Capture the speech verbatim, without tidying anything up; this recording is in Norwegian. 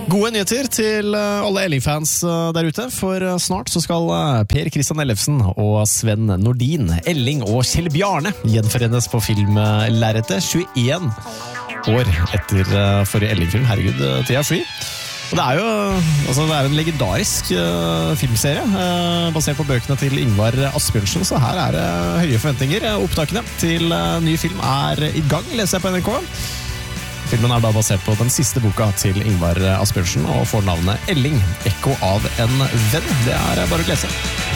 Gode nyheter til alle Elling-fans der ute, for snart så skal Per Kristian Ellefsen og Sven Nordin, Elling og Kjell Bjarne gjenforenes på filmlerretet tjueen år etter forrige Elling-film. Herregud, tida fly. Og det er jo altså det er en legendarisk uh, filmserie uh, basert på bøkene til Ingvar Asbjørnsen, så her er det uh, høye forventninger. Opptakene til uh, ny film er i gang, leser jeg på N R K. Filmen er da basert på den siste boka til Ingvar Asbjørnsen og får navnet Elling, Ekko av en venn. Det er bare å lese.